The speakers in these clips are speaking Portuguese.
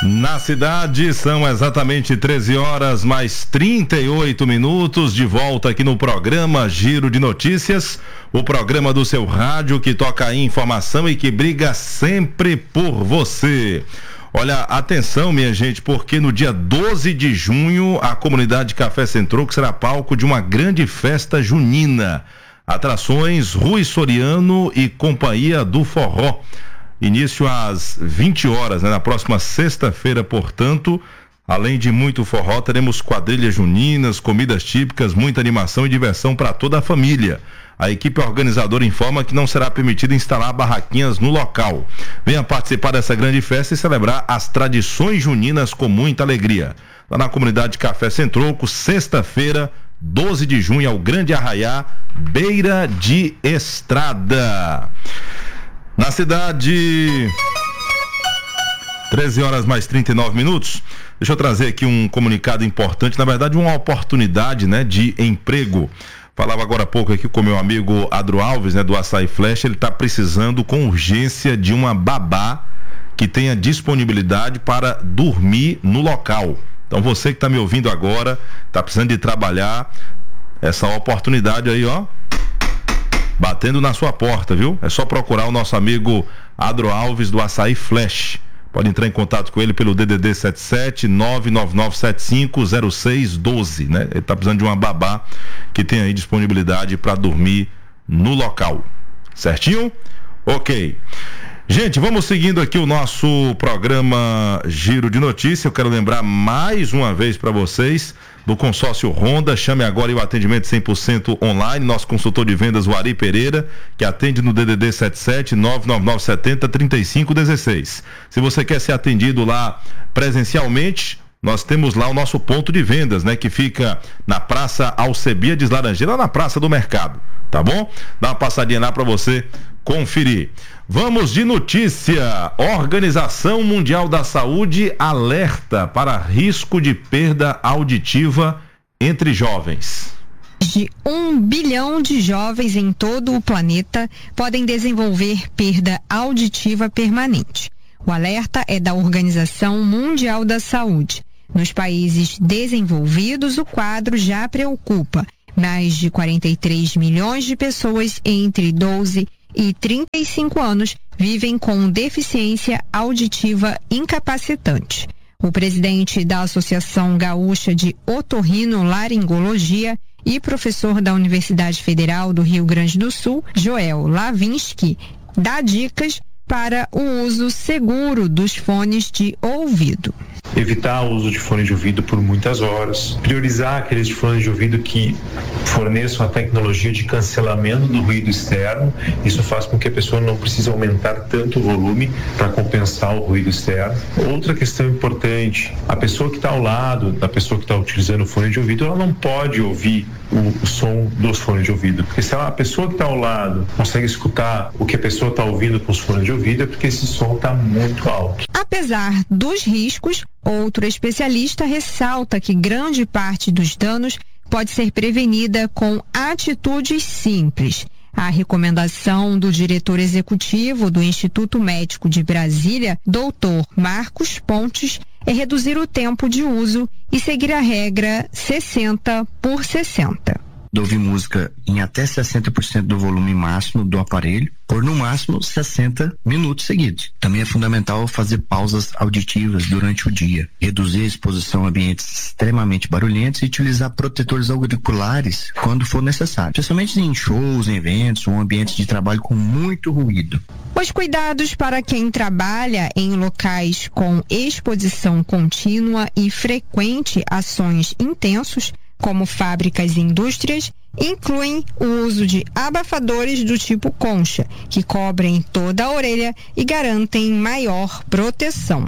Na cidade são exatamente 13 horas mais 38 minutos, de volta aqui no programa Giro de Notícias, o programa do seu rádio que toca a informação e que briga sempre por você. Olha, atenção minha gente, porque no dia 12 de junho a comunidade Café Centro será palco de uma grande festa junina. Atrações Rui Soriano e Companhia do Forró. Início às 20 horas, né? Na próxima sexta-feira, portanto, além de muito forró, teremos quadrilhas juninas, comidas típicas, muita animação e diversão para toda a família. A equipe organizadora informa que não será permitido instalar barraquinhas no local. Venha participar dessa grande festa e celebrar as tradições juninas com muita alegria. Lá na comunidade Café Centroco, sexta-feira, 12 de junho, ao Grande Arraiá, beira de estrada. Na cidade, 13 horas mais 39 minutos. Deixa eu trazer aqui um comunicado importante, na verdade uma oportunidade, né, de emprego. Falava agora há pouco aqui com meu amigo Adro Alves, né, do Açaí Flash. Ele está precisando com urgência de uma babá que tenha disponibilidade para dormir no local. Então você que está me ouvindo agora, está precisando de trabalhar, essa oportunidade aí, ó, batendo na sua porta, viu? É só procurar o nosso amigo Adro Alves do Açaí Flash. Pode entrar em contato com ele pelo DDD 77 999750612, né? Ele tá precisando de uma babá que tem aí disponibilidade para dormir no local. Certinho? Ok. Gente, vamos seguindo aqui o nosso programa Giro de Notícia. Eu quero lembrar mais uma vez para vocês do consórcio Honda. Chame agora e o atendimento 100% online. Nosso consultor de vendas, o Ari Pereira, que atende no DDD 77 99970-3516. Se você quer ser atendido lá presencialmente, nós temos lá o nosso ponto de vendas, né? Que fica na Praça Alcebiades Laranjeira, lá na Praça do Mercado, tá bom? Dá uma passadinha lá para você conferir. Vamos de notícia. Organização Mundial da Saúde alerta para risco de perda auditiva entre jovens. De 1 bilhão de jovens em todo o planeta podem desenvolver perda auditiva permanente. O alerta é da Organização Mundial da Saúde. Nos países desenvolvidos, o quadro já preocupa. Mais de 43 milhões de pessoas entre 12 e 35 anos vivem com deficiência auditiva incapacitante. O presidente da Associação Gaúcha de Otorrinolaringologia e professor da Universidade Federal do Rio Grande do Sul, Joel Lavinsky, dá dicas para o uso seguro dos fones de ouvido. Evitar o uso de fone de ouvido por muitas horas, priorizar aqueles fones de ouvido que forneçam a tecnologia de cancelamento do ruído externo. Isso faz com que a pessoa não precise aumentar tanto o volume para compensar o ruído externo. Outra questão importante, a pessoa que está ao lado da pessoa que está utilizando o fone de ouvido, ela não pode ouvir o som dos fones de ouvido, porque se a pessoa que está ao lado consegue escutar o que a pessoa está ouvindo com os fones de ouvido, é porque esse som está muito alto. Apesar dos riscos, outro especialista ressalta que grande parte dos danos pode ser prevenida com atitudes simples. A recomendação do diretor executivo do Instituto Médico de Brasília, Dr. Marcos Pontes, é reduzir o tempo de uso e seguir a regra 60/60. De ouvir música em até 60% do volume máximo do aparelho, por no máximo 60 minutos seguidos. Também é fundamental fazer pausas auditivas durante o dia, reduzir a exposição a ambientes extremamente barulhentos e utilizar protetores auriculares quando for necessário, especialmente em shows, em eventos ou ambientes de trabalho com muito ruído. Os cuidados para quem trabalha em locais com exposição contínua e frequente a sons intensos, como fábricas e indústrias, incluem o uso de abafadores do tipo concha, que cobrem toda a orelha e garantem maior proteção.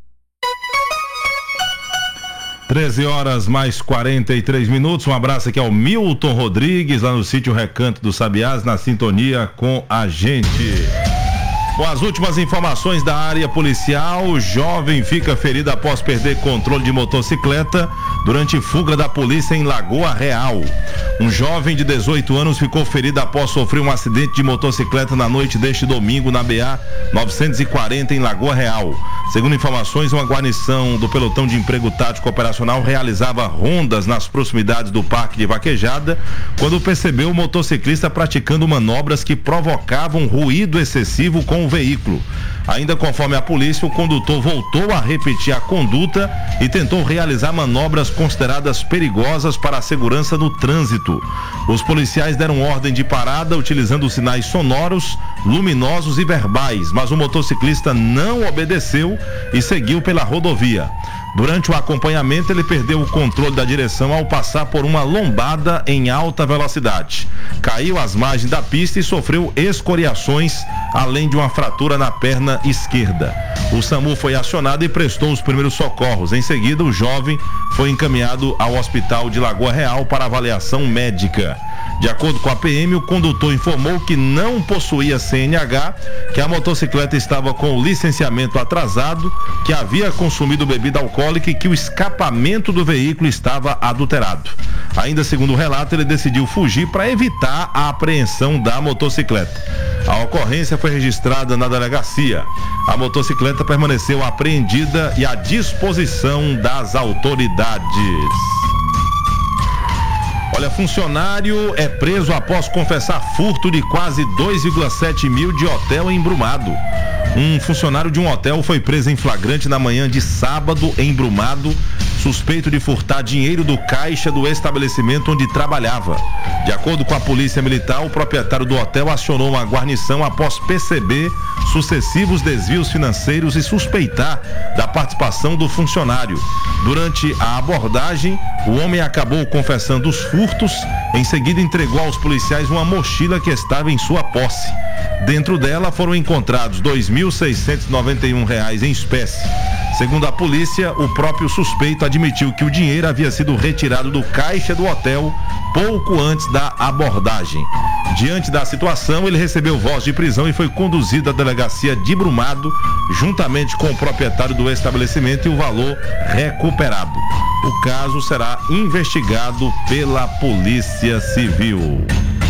13 horas mais 43 minutos. Um abraço aqui ao Milton Rodrigues, lá no sítio Recanto dos Sabiás, na sintonia com a gente. Com as últimas informações da área policial, jovem fica ferido após perder controle de motocicleta durante fuga da polícia em Lagoa Real. Um jovem de 18 anos ficou ferido após sofrer um acidente de motocicleta na noite deste domingo na BA 940 em Lagoa Real. Segundo informações, uma guarnição do pelotão de emprego tático operacional realizava rondas nas proximidades do Parque de Vaquejada quando percebeu o motociclista praticando manobras que provocavam ruído excessivo com o veículo. Ainda conforme a polícia, o condutor voltou a repetir a conduta e tentou realizar manobras consideradas perigosas para a segurança no trânsito. Os policiais deram ordem de parada utilizando sinais sonoros, luminosos e verbais, mas o motociclista não obedeceu e seguiu pela rodovia. Durante o acompanhamento, ele perdeu o controle da direção ao passar por uma lombada em alta velocidade. Caiu às margens da pista e sofreu escoriações, além de uma fratura na perna esquerda. O SAMU foi acionado e prestou os primeiros socorros. Em seguida, o jovem foi encaminhado ao hospital de Lagoa Real para avaliação médica. De acordo com a PM, o condutor informou que não possuía CNH, que a motocicleta estava com o licenciamento atrasado, que havia consumido bebida alcoólica e que o escapamento do veículo estava adulterado. Ainda segundo o relato, ele decidiu fugir para evitar a apreensão da motocicleta. A ocorrência foi registrada na delegacia. A motocicleta permaneceu apreendida e à disposição das autoridades. Olha, funcionário é preso após confessar furto de quase 2,7 mil de hotel em Brumado. Um funcionário de um hotel foi preso em flagrante na manhã de sábado em Brumado, suspeito de furtar dinheiro do caixa do estabelecimento onde trabalhava. De acordo com a polícia militar, o proprietário do hotel acionou uma guarnição após perceber sucessivos desvios financeiros e suspeitar da participação do funcionário. Durante a abordagem, o homem acabou confessando os furtos. Em seguida, entregou aos policiais uma mochila que estava em sua posse. Dentro dela foram encontrados R$2.691 em espécie. Segundo a polícia, o próprio suspeito admitiu que o dinheiro havia sido retirado do caixa do hotel pouco antes da abordagem. Diante da situação, ele recebeu voz de prisão e foi conduzido à delegacia de Brumado, juntamente com o proprietário do estabelecimento e o valor recuperado. O caso será investigado pela Polícia Civil.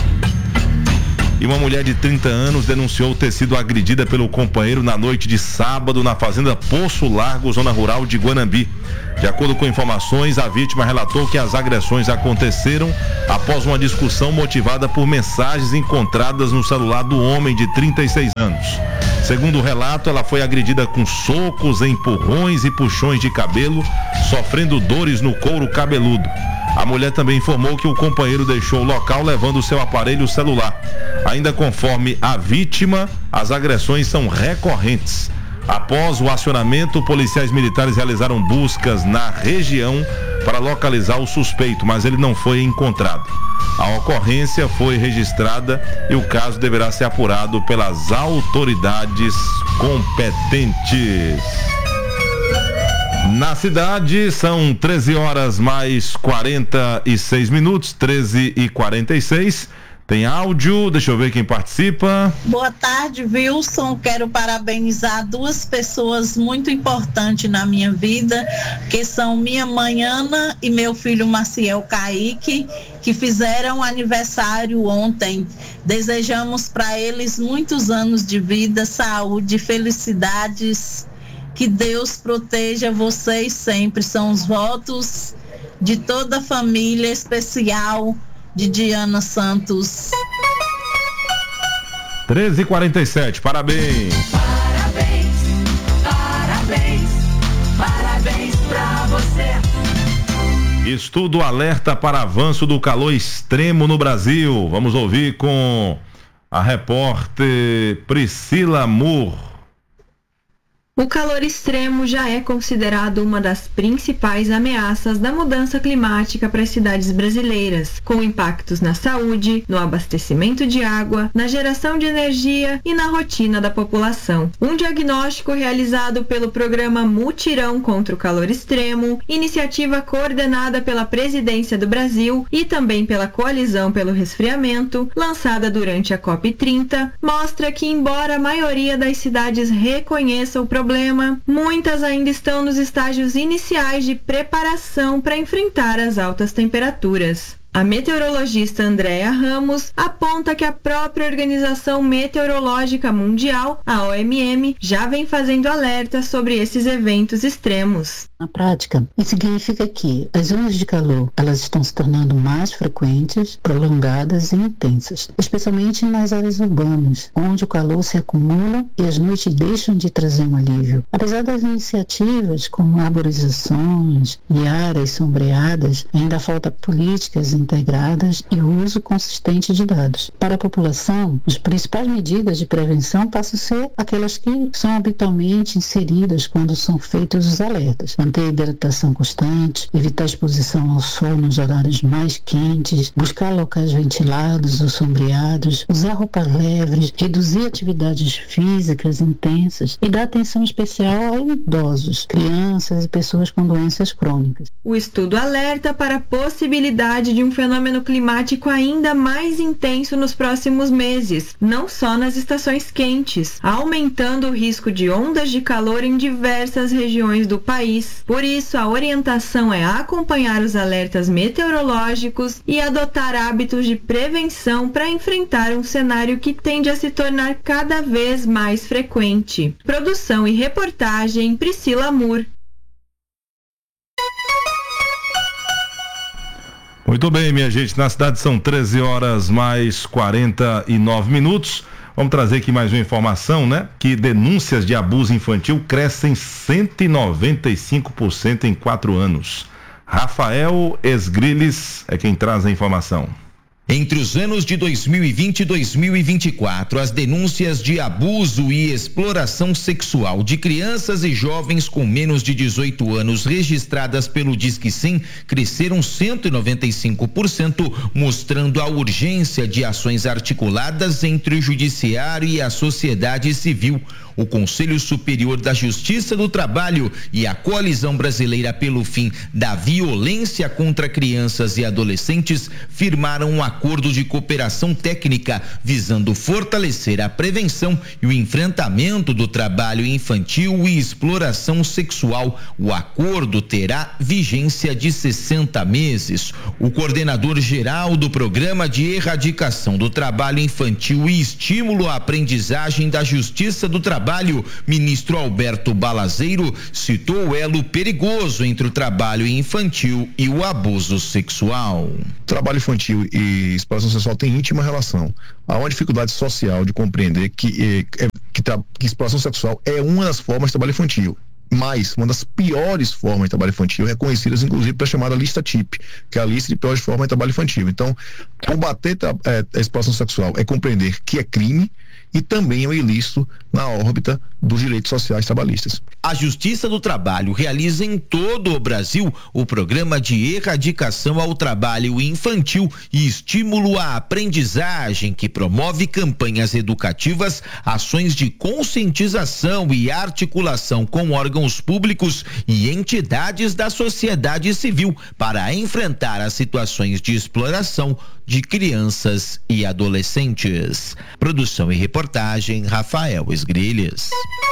E uma mulher de 30 anos denunciou ter sido agredida pelo companheiro na noite de sábado na fazenda Poço Largo, zona rural de Guanambi. De acordo com informações, a vítima relatou que as agressões aconteceram após uma discussão motivada por mensagens encontradas no celular do homem de 36 anos. Segundo o relato, ela foi agredida com socos, empurrões e puxões de cabelo, sofrendo dores no couro cabeludo. A mulher também informou que o companheiro deixou o local levando o seu aparelho celular. Ainda conforme a vítima, as agressões são recorrentes. Após o acionamento, policiais militares realizaram buscas na região para localizar o suspeito, mas ele não foi encontrado. A ocorrência foi registrada e o caso deverá ser apurado pelas autoridades competentes. Na cidade são 13 horas mais 46 minutos, 13h46. Tem áudio, deixa eu ver quem participa. Boa tarde, Wilson. Quero parabenizar duas pessoas muito importantes na minha vida, que são minha mãe Ana e meu filho Maciel Kaique, que fizeram aniversário ontem. Desejamos para eles muitos anos de vida, saúde, felicidades. Que Deus proteja vocês sempre. São os votos de toda a família, especial de Diana Santos. 13h47, parabéns. Parabéns, parabéns, parabéns pra você. Estudo alerta para avanço do calor extremo no Brasil. Vamos ouvir com a repórter Priscila Moore. O calor extremo já é considerado uma das principais ameaças da mudança climática para as cidades brasileiras, com impactos na saúde, no abastecimento de água, na geração de energia e na rotina da população. Um diagnóstico realizado pelo programa Mutirão contra o Calor Extremo, iniciativa coordenada pela Presidência do Brasil e também pela Coalizão pelo Resfriamento, lançada durante a COP30, mostra que, embora a maioria das cidades reconheça o problema, muitas ainda estão nos estágios iniciais de preparação para enfrentar as altas temperaturas. A meteorologista Andréa Ramos aponta que a própria Organização Meteorológica Mundial, a OMM, já vem fazendo alertas sobre esses eventos extremos. Na prática, isso significa que as ondas de calor elas estão se tornando mais frequentes, prolongadas e intensas, especialmente nas áreas urbanas, onde o calor se acumula e as noites deixam de trazer um alívio. Apesar das iniciativas como arborizações e áreas sombreadas, ainda falta políticas integradas e o uso consistente de dados. Para a população, as principais medidas de prevenção passam a ser aquelas que são habitualmente inseridas quando são feitos os alertas. Manter a hidratação constante, evitar a exposição ao sol nos horários mais quentes, buscar locais ventilados ou sombreados, usar roupas leves, reduzir atividades físicas intensas e dar atenção especial a idosos, crianças e pessoas com doenças crônicas. O estudo alerta para a possibilidade de um fenômeno climático ainda mais intenso nos próximos meses, não só nas estações quentes, aumentando o risco de ondas de calor em diversas regiões do país. Por isso, a orientação é acompanhar os alertas meteorológicos e adotar hábitos de prevenção para enfrentar um cenário que tende a se tornar cada vez mais frequente. Produção e reportagem, Priscila Moore. Muito bem, minha gente, na cidade são 13 horas mais 49 minutos. Vamos trazer aqui mais uma informação, né? Que denúncias de abuso infantil crescem 195% em 4 anos. Rafael Esgriles é quem traz a informação. Entre os anos de 2020 e 2024, as denúncias de abuso e exploração sexual de crianças e jovens com menos de 18 anos registradas pelo Disque 100 cresceram 195%, mostrando a urgência de ações articuladas entre o Judiciário e a sociedade civil. O Conselho Superior da Justiça do Trabalho e a Coalizão Brasileira pelo Fim da Violência contra Crianças e Adolescentes firmaram um acordo de cooperação técnica visando fortalecer a prevenção e o enfrentamento do trabalho infantil e exploração sexual. O acordo terá vigência de 60 meses. O coordenador geral do Programa de Erradicação do Trabalho Infantil e Estímulo à Aprendizagem da Justiça do Trabalho, ministro Alberto Balazeiro, citou o elo perigoso entre o trabalho infantil e o abuso sexual. Trabalho infantil e exploração sexual têm íntima relação. Há uma dificuldade social de compreender que exploração sexual é uma das formas de trabalho infantil. Mas uma das piores formas de trabalho infantil, reconhecidas inclusive pela chamada lista TIP, que é a lista de piores formas de trabalho infantil. Então, combater a exploração sexual é compreender que é crime e também é um ilícito na órbita dos direitos sociais trabalhistas. A Justiça do Trabalho realiza em todo o Brasil o programa de erradicação ao trabalho infantil e estímulo à aprendizagem, que promove campanhas educativas, ações de conscientização e articulação com órgãos públicos e entidades da sociedade civil para enfrentar as situações de exploração de crianças e adolescentes. Produção e reportagem, Rafael Esgriles.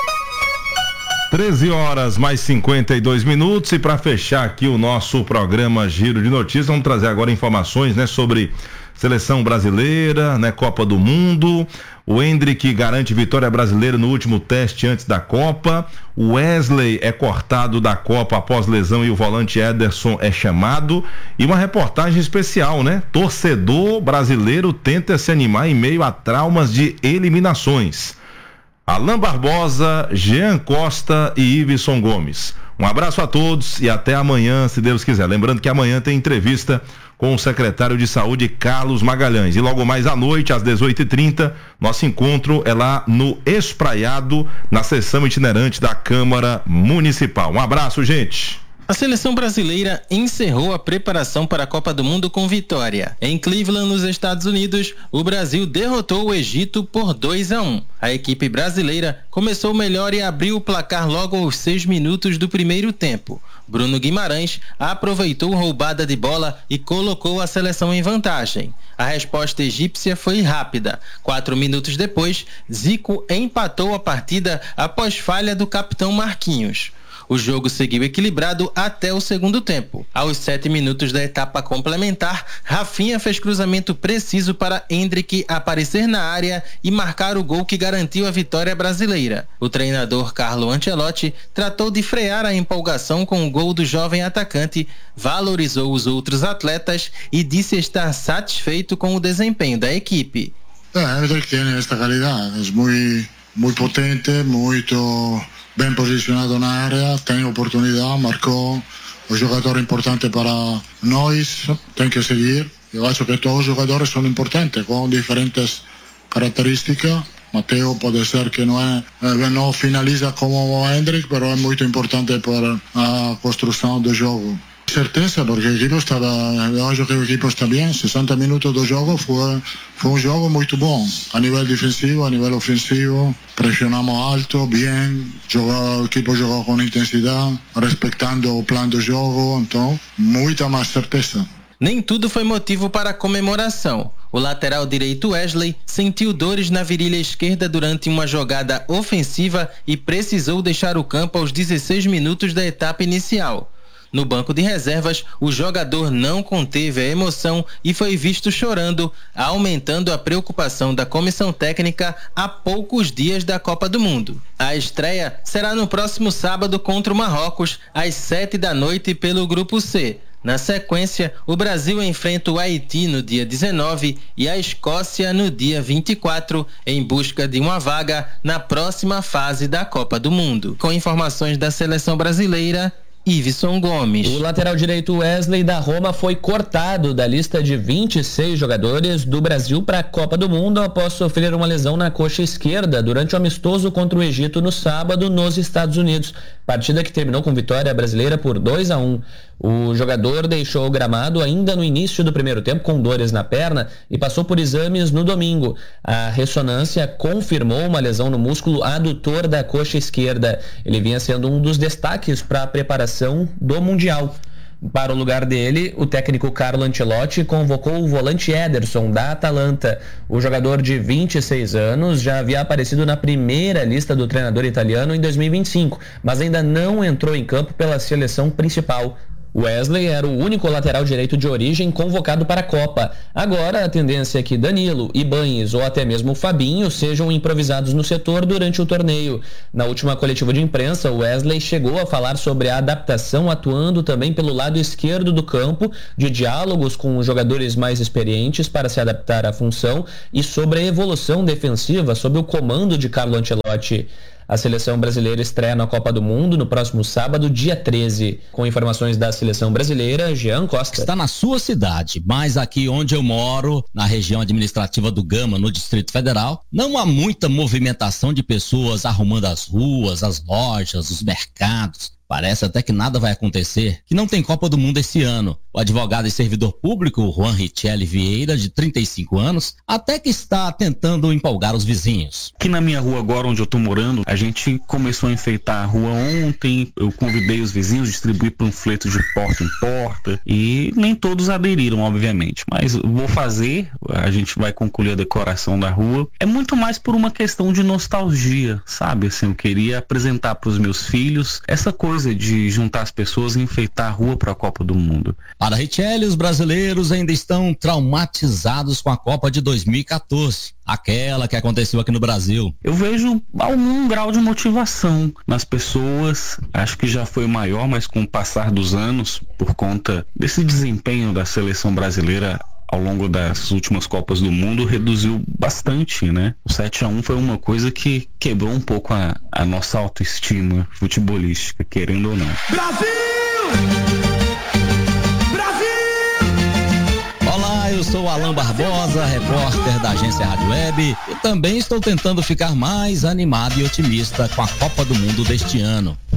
13 horas mais 52 minutos, e para fechar aqui o nosso programa Giro de Notícias, vamos trazer agora informações, né, sobre seleção brasileira, né, Copa do Mundo. O Endrick garante vitória brasileira no último teste antes da Copa. O Wesley é cortado da Copa após lesão e o volante Ederson é chamado. E uma reportagem especial, né? Torcedor brasileiro tenta se animar em meio a traumas de eliminações. Alain Barbosa, Jean Costa e Iveson Gomes. Um abraço a todos e até amanhã, se Deus quiser. Lembrando que amanhã tem entrevista com o secretário de Saúde, Carlos Magalhães. E logo mais à noite, às 18h30, nosso encontro é lá no Espraiado, na sessão itinerante da Câmara Municipal. Um abraço, gente. A seleção brasileira encerrou a preparação para a Copa do Mundo com vitória. Em Cleveland, nos Estados Unidos, o Brasil derrotou o Egito por 2-1. A equipe brasileira começou melhor e abriu o placar logo aos 6 minutos do primeiro tempo. Bruno Guimarães aproveitou roubada de bola e colocou a seleção em vantagem. A resposta egípcia foi rápida. 4 minutos depois, Zico empatou a partida após falha do capitão Marquinhos. O jogo seguiu equilibrado até o segundo tempo. Aos 7 minutos da etapa complementar, Rafinha fez cruzamento preciso para Endrick aparecer na área e marcar o gol que garantiu a vitória brasileira. O treinador Carlo Ancelotti tratou de frear a empolgação com o gol do jovem atacante, valorizou os outros atletas e disse estar satisfeito com o desempenho da equipe. Endrick tem esta qualidade, é muito potente, muito bem posicionado na área, tem oportunidade, marcou, um jogador importante para nós, tem que seguir. Eu acho que todos os jogadores são importantes, com diferentes características. Matteo pode ser que não finaliza como o Endrick, mas é muito importante para a construção do jogo. Certeza, porque o equipo eu acho que o equipo está bem. 60 minutos do jogo foi um jogo muito bom, a nível defensivo, a nível ofensivo, pressionamos alto, bem, o equipo jogou com intensidade, respeitando o plano do jogo, então muita mais certeza. Nem tudo foi motivo para a comemoração. O lateral direito Wesley sentiu dores na virilha esquerda durante uma jogada ofensiva e precisou deixar o campo aos 16 minutos da etapa inicial. No banco de reservas, o jogador não conteve a emoção e foi visto chorando, aumentando a preocupação da comissão técnica a poucos dias da Copa do Mundo. A estreia será no próximo sábado contra o Marrocos, às 19h pelo Grupo C. Na sequência, o Brasil enfrenta o Haiti no dia 19 e a Escócia no dia 24, em busca de uma vaga na próxima fase da Copa do Mundo. Com informações da seleção brasileira, Iveson Gomes. O lateral direito Wesley da Roma foi cortado da lista de 26 jogadores do Brasil para a Copa do Mundo após sofrer uma lesão na coxa esquerda durante o amistoso contra o Egito no sábado nos Estados Unidos, partida que terminou com vitória brasileira por 2-1. O jogador deixou o gramado ainda no início do primeiro tempo com dores na perna e passou por exames no domingo. A ressonância confirmou uma lesão no músculo adutor da coxa esquerda. Ele vinha sendo um dos destaques para a preparação do Mundial. Para o lugar dele, o técnico Carlo Ancelotti convocou o volante Ederson, da Atalanta. O jogador de 26 anos já havia aparecido na primeira lista do treinador italiano em 2025, mas ainda não entrou em campo pela seleção principal. Wesley era o único lateral direito de origem convocado para a Copa. Agora a tendência é que Danilo, Ibañez ou até mesmo Fabinho sejam improvisados no setor durante o torneio. Na última coletiva de imprensa, Wesley chegou a falar sobre a adaptação atuando também pelo lado esquerdo do campo, de diálogos com os jogadores mais experientes para se adaptar à função e sobre a evolução defensiva sob o comando de Carlo Ancelotti. A seleção brasileira estreia na Copa do Mundo no próximo sábado, dia 13. Com informações da seleção brasileira, Jean Costa. Está na sua cidade, mas aqui onde eu moro, na região administrativa do Gama, no Distrito Federal, não há muita movimentação de pessoas arrumando as ruas, as lojas, os mercados. Parece até que nada vai acontecer, que não tem Copa do Mundo esse ano. O advogado e servidor público, Juan Richelli Vieira, de 35 anos, até que está tentando empolgar os vizinhos. Aqui na minha rua agora, onde eu tô morando, a gente começou a enfeitar a rua ontem, eu convidei os vizinhos, distribuí panfletos de porta em porta, e nem todos aderiram, obviamente, mas vou fazer, a gente vai concluir a decoração da rua. É muito mais por uma questão de nostalgia, sabe? Assim, eu queria apresentar para os meus filhos essa coisa de juntar as pessoas e enfeitar a rua para a Copa do Mundo. Para Richelli, os brasileiros ainda estão traumatizados com a Copa de 2014, aquela que aconteceu aqui no Brasil. Eu vejo algum grau de motivação nas pessoas, acho que já foi maior, mas com o passar dos anos, por conta desse desempenho da seleção brasileira ao longo das últimas Copas do Mundo, reduziu bastante, né? O 7-1 foi uma coisa que quebrou um pouco a nossa autoestima futebolística, querendo ou não. Brasil! Brasil! Alain Barbosa, repórter da agência Rádio Web, e também estou tentando ficar mais animado e otimista com a Copa do Mundo deste ano.